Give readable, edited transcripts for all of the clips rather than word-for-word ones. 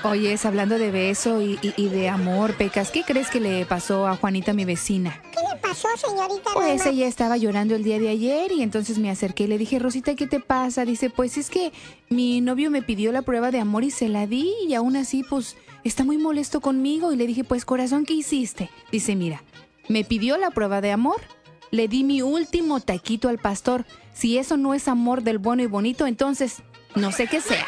Oye, es hablando de beso y de amor, Pecas, ¿qué crees que le pasó a Juanita, mi vecina? ¿Qué le pasó, señorita Pues Roma? ella estaba llorando el día de ayer y entonces me acerqué y le dije, Rosita, ¿qué te pasa? Dice, pues es que mi novio me pidió la prueba de amor y se la di y aún así, pues, está muy molesto conmigo. Y le dije, pues, corazón, ¿qué hiciste? Dice, mira, me pidió la prueba de amor, le di mi último taquito al pastor. Si eso no es amor del bueno y bonito, entonces no sé qué sea.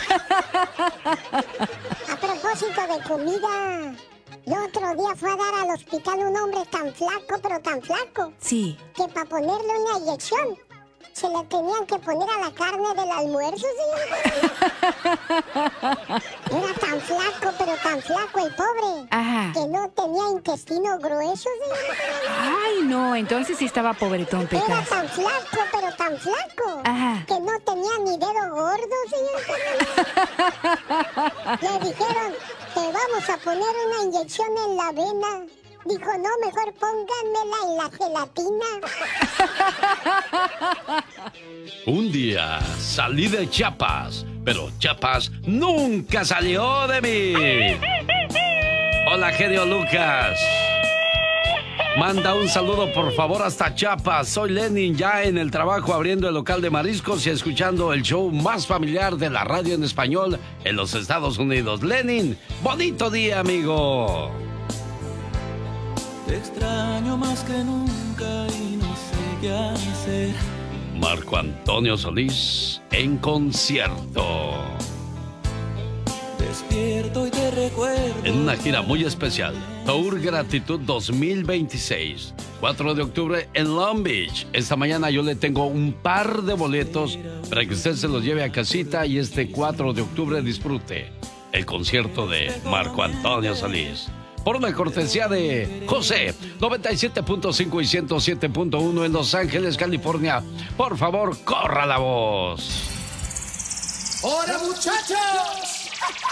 A propósito de comida, el otro día fue a dar al hospital un hombre tan flaco, pero tan flaco, Sí. que para ponerle una inyección se le tenían que poner a la carne del almuerzo, señorita. Era tan flaco, pero tan flaco el pobre, Ajá. que no tenía intestino grueso, señorita. Ay, no, entonces sí estaba pobretón, Era Pecas. tan flaco, pero tan flaco, Ajá. que no tenía ni dedo gordo, señorita. Le dijeron, te vamos a poner una inyección en la vena. Dijo, no, mejor pónganmela en la gelatina. Un día salí de Chiapas, pero Chiapas nunca salió de mí. Hola, genio Lucas. Manda un saludo, por favor, hasta Chiapas. Soy Lenin, ya en el trabajo abriendo el local de mariscos y escuchando el show más familiar de la radio en español en los Estados Unidos. Lenin, bonito día, amigo. Te extraño más que nunca y no sé qué hacer. Marco Antonio Solís en concierto. Despierto y te recuerdo. En una gira muy especial, Tour Gratitud 2026, 4 de octubre en Long Beach. Esta mañana yo le tengo un par de boletos para que usted se los lleve a casita y este 4 de octubre disfrute el concierto de Marco Antonio Solís. Por una cortesía de José, 97.5 y 107.1 en Los Ángeles, California. Por favor, corra la voz. ¡Hola, muchachos!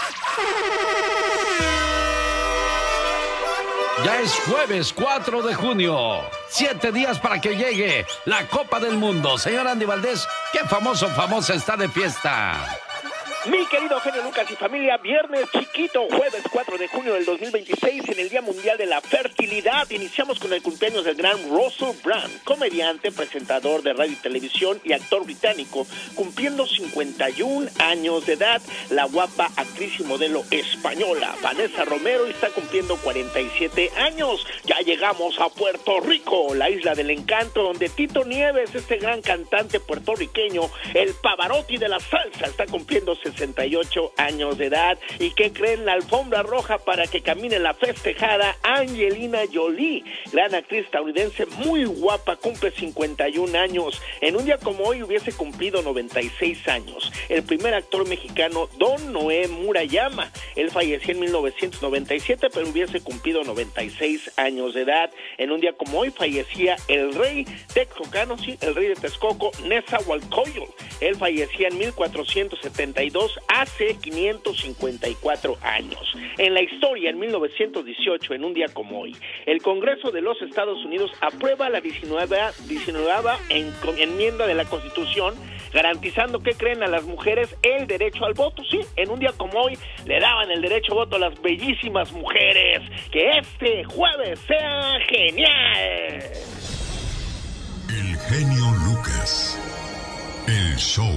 Ya es jueves 4 de junio. 7 días para que llegue la Copa del Mundo. Señor Andy Valdés, ¿qué famosa está de fiesta? Mi querido genio Lucas y familia, viernes chiquito, jueves 4 de junio del 2026, en el Día Mundial de la Fertilidad. Iniciamos con el cumpleaños del gran Russell Brand, comediante, presentador de radio y televisión y actor británico, cumpliendo 51 años de edad. La guapa actriz y modelo española Vanessa Romero está cumpliendo 47 años. Ya llegamos a Puerto Rico, la isla del encanto, donde Tito Nieves, este gran cantante puertorriqueño, el Pavarotti de la salsa, está cumpliendo 68 años de edad. ¿Y qué creen? La alfombra roja para que camine la festejada Angelina Jolie, gran actriz estadounidense muy guapa, cumple 51 años. En un día como hoy hubiese cumplido 96 años el primer actor mexicano Don Noé Murayama. Él falleció en 1997, pero hubiese cumplido 96 años de edad. En un día como hoy fallecía el rey texcocano, sí, el rey de Texcoco, Nezahualcóyotl. Él fallecía en 1472, hace 554 años. En la historia, en 1918, en un día como hoy, el Congreso de los Estados Unidos aprueba la 19ª enmienda de la Constitución, garantizando, ¿qué creen?, a las mujeres el derecho al voto. Sí, en un día como hoy le daban el derecho al voto a las bellísimas mujeres. Que este jueves sea genial. El genio Lucas. El show.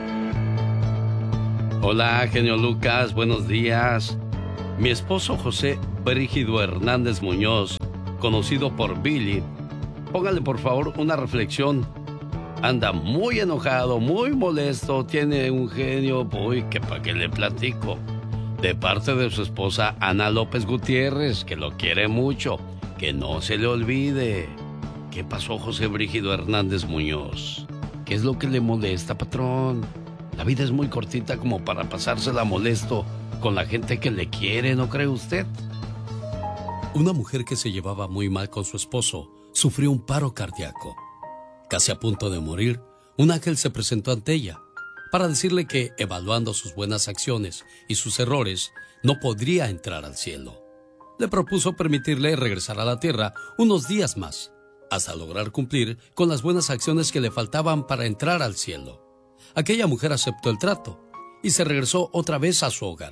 Hola, genio Lucas, buenos días. Mi esposo José Brígido Hernández Muñoz, conocido por Billy, póngale por favor una reflexión. Anda muy enojado, muy molesto, tiene un genio, uy, que pa' qué le platico. De parte de su esposa Ana López Gutiérrez, que lo quiere mucho, que no se le olvide. ¿Qué pasó, José Brígido Hernández Muñoz? ¿Qué es lo que le molesta, patrón? La vida es muy cortita como para pasársela molesto con la gente que le quiere, ¿no cree usted? Una mujer que se llevaba muy mal con su esposo sufrió un paro cardíaco. Casi a punto de morir, un ángel se presentó ante ella para decirle que, evaluando sus buenas acciones y sus errores, no podría entrar al cielo. Le propuso permitirle regresar a la tierra unos días más, hasta lograr cumplir con las buenas acciones que le faltaban para entrar al cielo. Aquella mujer aceptó el trato y se regresó otra vez a su hogar.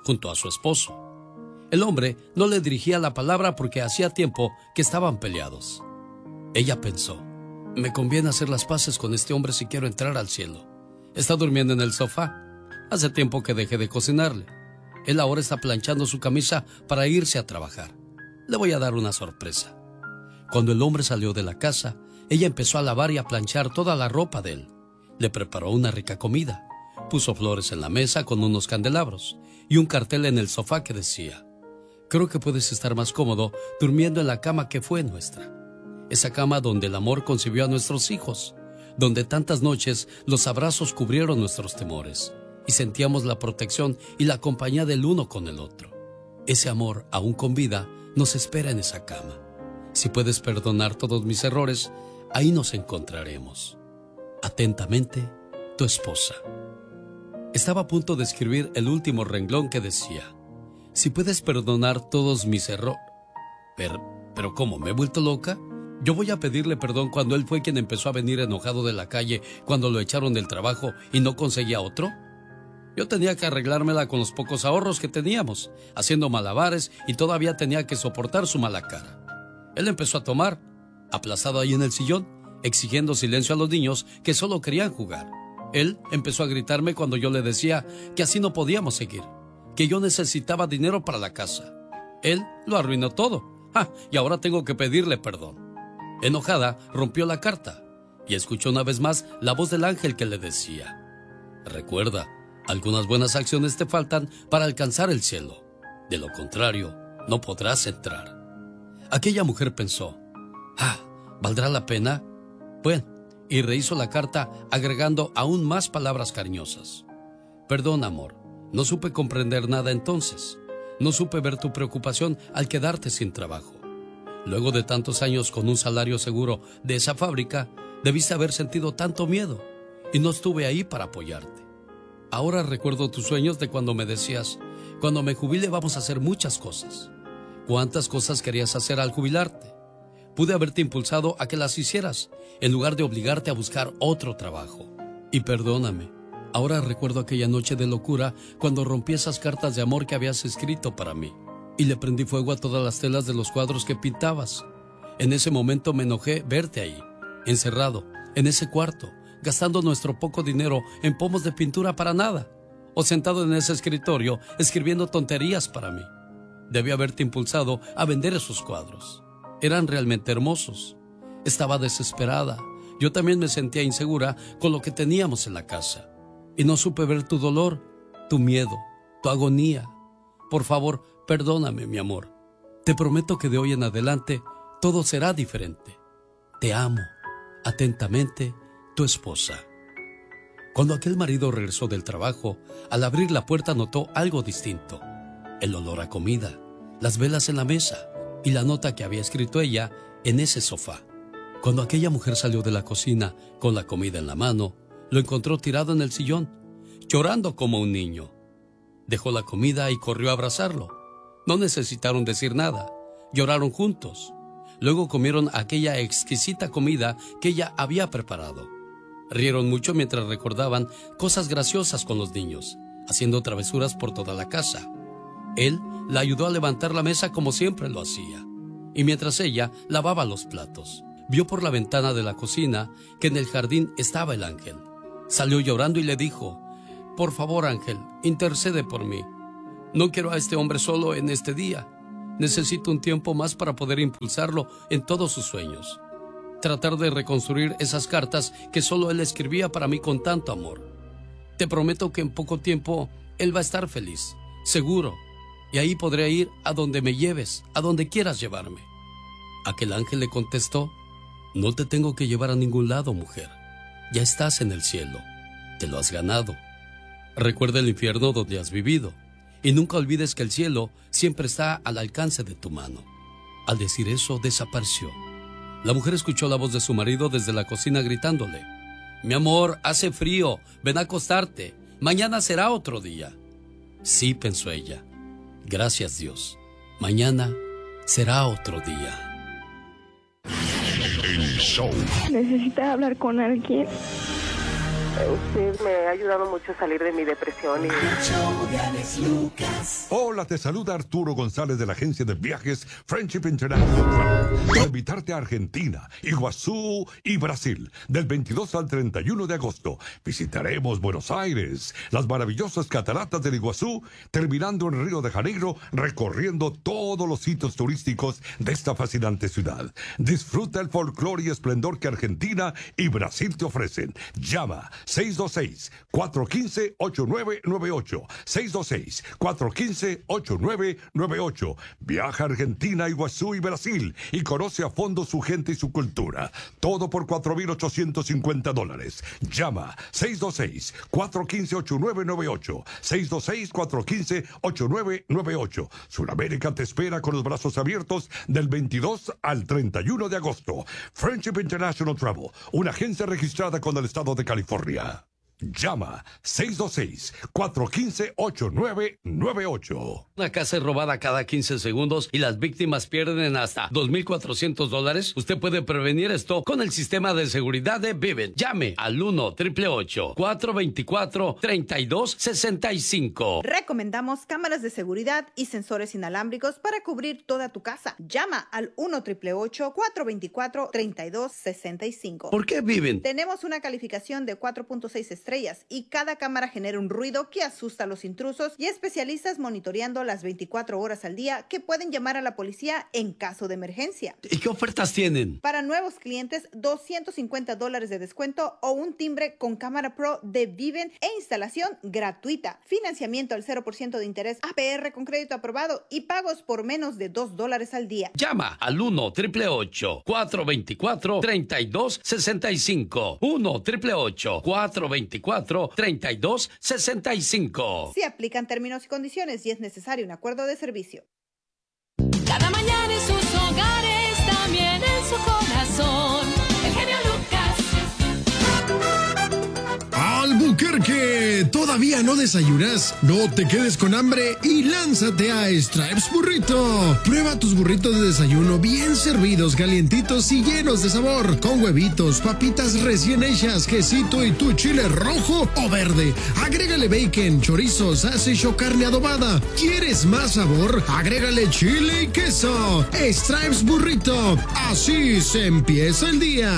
junto a su esposo. El hombre no le dirigía la palabra porque hacía tiempo que estaban peleados. Ella pensó, me conviene hacer las paces con este hombre si quiero entrar al cielo. Está durmiendo en el sofá. Hace tiempo que dejé de cocinarle. Él ahora está planchando su camisa para irse a trabajar. Le voy a dar una sorpresa. Cuando el hombre salió de la casa, ella empezó a lavar y a planchar toda la ropa de él. Le preparó una rica comida. Puso flores en la mesa con unos candelabros y un cartel en el sofá que decía, creo que puedes estar más cómodo durmiendo en la cama que fue nuestra. Esa cama donde el amor concibió a nuestros hijos, donde tantas noches los abrazos cubrieron nuestros temores y sentíamos la protección y la compañía del uno con el otro. Ese amor, aún con vida, nos espera en esa cama. Si puedes perdonar todos mis errores, ahí nos encontraremos. Atentamente, tu esposa. Estaba a punto de escribir el último renglón que decía, si puedes perdonar todos mis errores. Pero ¿cómo? ¿Me he vuelto loca? Yo voy a pedirle perdón cuando él fue quien empezó a venir enojado de la calle cuando lo echaron del trabajo y no conseguía otro. Yo tenía que arreglármela con los pocos ahorros que teníamos, haciendo malabares, y todavía tenía que soportar su mala cara. Él empezó a tomar, aplazado ahí en el sillón, exigiendo silencio a los niños que solo querían jugar. Él empezó a gritarme cuando yo le decía que así no podíamos seguir, que yo necesitaba dinero para la casa. Él lo arruinó todo. Y ahora tengo que pedirle perdón. Enojada, rompió la carta y escuchó una vez más la voz del ángel que le decía, recuerda, algunas buenas acciones te faltan para alcanzar el cielo. De lo contrario, no podrás entrar. Aquella mujer pensó, ¿valdrá la pena? Bueno, y rehizo la carta agregando aún más palabras cariñosas. Perdón, amor, no supe comprender nada entonces. No supe ver tu preocupación al quedarte sin trabajo. Luego de tantos años con un salario seguro de esa fábrica, debiste haber sentido tanto miedo y no estuve ahí para apoyarte. Ahora recuerdo tus sueños de cuando me decías, cuando me jubile vamos a hacer muchas cosas. ¿Cuántas cosas querías hacer al jubilarte? Pude haberte impulsado a que las hicieras, en lugar de obligarte a buscar otro trabajo. Y perdóname, ahora recuerdo aquella noche de locura cuando rompí esas cartas de amor que habías escrito para mí, y le prendí fuego a todas las telas de los cuadros que pintabas. En ese momento me enojé verte ahí, encerrado, en ese cuarto, gastando nuestro poco dinero en pomos de pintura para nada, o sentado en ese escritorio escribiendo tonterías para mí. Debí haberte impulsado a vender esos cuadros. Eran realmente hermosos. Estaba desesperada. Yo también me sentía insegura con lo que teníamos en la casa. Y no supe ver tu dolor, tu miedo, tu agonía. Por favor, perdóname, mi amor. Te prometo que de hoy en adelante todo será diferente. Te amo. Atentamente, tu esposa. Cuando aquel marido regresó del trabajo, al abrir la puerta notó algo distinto. El olor a comida, las velas en la mesa y la nota que había escrito ella en ese sofá. Cuando aquella mujer salió de la cocina con la comida en la mano, lo encontró tirado en el sillón, llorando como un niño. Dejó la comida y corrió a abrazarlo. No necesitaron decir nada, lloraron juntos. Luego comieron aquella exquisita comida que ella había preparado. Rieron mucho mientras recordaban cosas graciosas con los niños, haciendo travesuras por toda la casa. Él la ayudó a levantar la mesa como siempre lo hacía, y mientras ella lavaba los platos, vio por la ventana de la cocina que en el jardín estaba el ángel. Salió llorando y le dijo, por favor, ángel, intercede por mí. No quiero a este hombre solo en este día. Necesito un tiempo más para poder impulsarlo en todos sus sueños. Tratar de reconstruir esas cartas que solo él escribía para mí con tanto amor. Te prometo que en poco tiempo él va a estar feliz, seguro, y ahí podré ir a donde me lleves, a donde quieras llevarme. Aquel ángel le contestó, no te tengo que llevar a ningún lado, mujer. Ya estás en el cielo, te lo has ganado. Recuerda el infierno donde has vivido, y nunca olvides que el cielo siempre está al alcance de tu mano. Al decir eso, desapareció. La mujer escuchó la voz de su marido desde la cocina gritándole, mi amor, hace frío, ven a acostarte, mañana será otro día. Sí, pensó ella, gracias Dios, mañana será otro día. El show. ¿Necesita hablar con alguien? Usted me ha ayudado mucho a salir de mi depresión. Hola, te saluda Arturo González de la agencia de viajes Friendship International para invitarte a Argentina, Iguazú y Brasil. Del 22 al 31 de agosto visitaremos Buenos Aires, las maravillosas cataratas del Iguazú, terminando en Río de Janeiro, recorriendo todos los sitios turísticos de esta fascinante ciudad. Disfruta el folclore y esplendor que Argentina y Brasil te ofrecen. Llama 626-415-8998. 626-415-8998. Viaja a Argentina, Iguazú y Brasil y conoce a fondo su gente y su cultura. Todo por $4,850. Llama 626-415-8998. 626-415-8998. Sudamérica te espera con los brazos abiertos del 22 al 31 de agosto. Friendship International Travel, una agencia registrada con el estado de California. Llama 626-415-8998. Una casa es robada cada 15 segundos y las víctimas pierden hasta $2,400. Usted puede prevenir esto con el sistema de seguridad de Vivint. Llame al 1-888-424-3265. Recomendamos cámaras de seguridad y sensores inalámbricos para cubrir toda tu casa. Llama al 1-888-424-3265. ¿Por qué Vivint? Tenemos una calificación de 4.6 estrellas y cada cámara genera un ruido que asusta a los intrusos y especialistas monitoreando las 24 horas al día que pueden llamar a la policía en caso de emergencia. ¿Y qué ofertas tienen? Para nuevos clientes, $250 de descuento o un timbre con cámara pro de Vivint e instalación gratuita. Financiamiento al 0% de interés APR con crédito aprobado y pagos por menos de $2 al día. Llama al 1-888-424-3265. 1-888-424-3265. Se aplican términos y condiciones y es necesario un acuerdo de servicio. Cada mañana en sus hogares, también en su corazón. El genio Lucas. Albuquerque, ¿todavía no desayunas? No te quedes con hambre y lánzate a Stripes Burrito. Prueba tus burritos de desayuno bien servidos, calientitos y llenos de sabor, con huevitos, papitas recién hechas, quesito y tu chile rojo o verde. Agrégale bacon, chorizo, sausage o carne adobada. ¿Quieres más sabor? Agrégale chile y queso. Stripes Burrito. Así se empieza el día.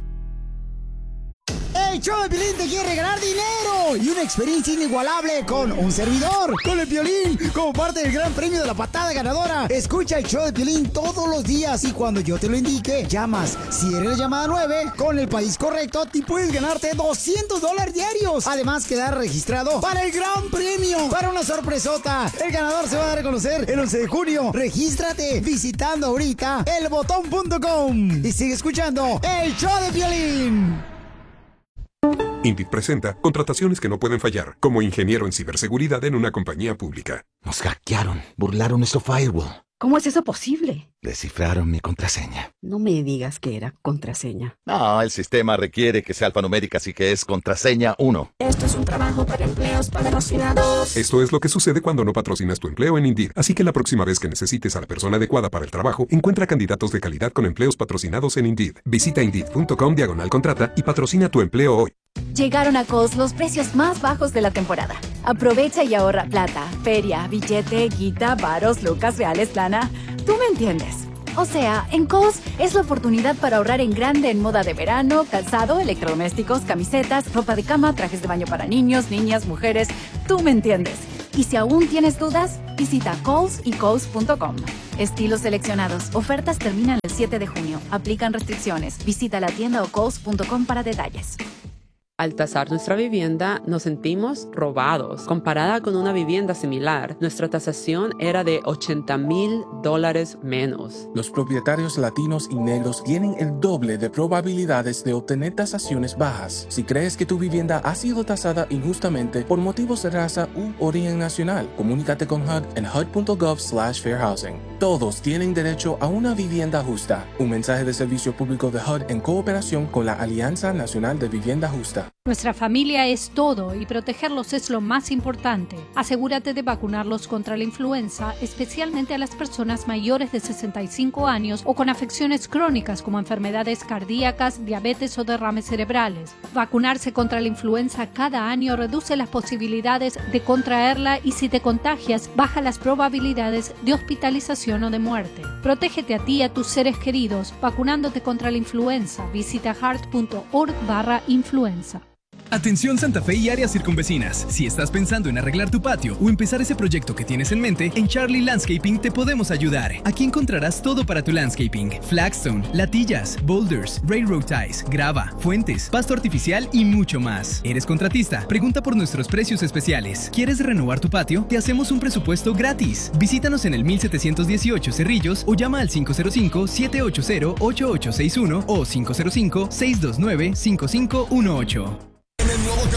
El show de Piolín te quiere regalar dinero y una experiencia inigualable con un servidor, con el Piolín, como parte del gran premio de la patada ganadora. Escucha el show de Piolín todos los días y cuando yo te lo indique, llamas. Si eres la llamada 9, con el país correcto, te puedes ganarte $200 diarios. Además, quedar registrado para el gran premio, para una sorpresota. El ganador se va a dar a conocer el 11 de junio. Regístrate visitando ahorita elbotón.com y sigue escuchando el show de Piolín. Indeed presenta contrataciones que no pueden fallar, como ingeniero en ciberseguridad en una compañía pública. Nos hackearon, burlaron nuestro firewall. ¿Cómo es eso posible? Descifraron mi contraseña. No me digas que era contraseña. No, el sistema requiere que sea alfanumérica, así que es contraseña 1. Esto es un trabajo para empleos patrocinados. Esto es lo que sucede cuando no patrocinas tu empleo en Indeed. Así que la próxima vez que necesites a la persona adecuada para el trabajo, encuentra candidatos de calidad con empleos patrocinados en Indeed. Visita Indeed.com/contrata y patrocina tu empleo hoy. Llegaron a Kohl's los precios más bajos de la temporada. Aprovecha y ahorra plata, feria, billete, guita, varos, lucas, reales, lana. Tú me entiendes. O sea, en Kohl's es la oportunidad para ahorrar en grande en moda de verano, calzado, electrodomésticos, camisetas, ropa de cama, trajes de baño para niños, niñas, mujeres. Tú me entiendes. Y si aún tienes dudas, visita Kohl's y Kohl's.com. Estilos seleccionados. Ofertas terminan el 7 de junio. Aplican restricciones. Visita la tienda o Kohl's.com para detalles. Al tasar nuestra vivienda, nos sentimos robados. Comparada con una vivienda similar, nuestra tasación era de $80,000 menos. Los propietarios latinos y negros tienen el doble de probabilidades de obtener tasaciones bajas. Si crees que tu vivienda ha sido tasada injustamente por motivos de raza u origen nacional, comunícate con HUD en hud.gov/fairhousing. Todos tienen derecho a una vivienda justa. Un mensaje de servicio público de HUD en cooperación con la Alianza Nacional de Vivienda Justa. Nuestra familia es todo y protegerlos es lo más importante. Asegúrate de vacunarlos contra la influenza, especialmente a las personas mayores de 65 años o con afecciones crónicas como enfermedades cardíacas, diabetes o derrames cerebrales. Vacunarse contra la influenza cada año reduce las posibilidades de contraerla y si te contagias, baja las probabilidades de hospitalización o de muerte. Protégete a ti y a tus seres queridos vacunándote contra la influenza. Visita heart.org/influenza. Atención Santa Fe y áreas circunvecinas. Si estás pensando en arreglar tu patio o empezar ese proyecto que tienes en mente, en Charlie Landscaping te podemos ayudar. Aquí encontrarás todo para tu landscaping: flagstone, latillas, boulders, railroad ties, grava, fuentes, pasto artificial y mucho más. ¿Eres contratista? Pregunta por nuestros precios especiales. ¿Quieres renovar tu patio? Te hacemos un presupuesto gratis. Visítanos en el 1718 Cerrillos o llama al 505-780-8861 o 505-629-5518.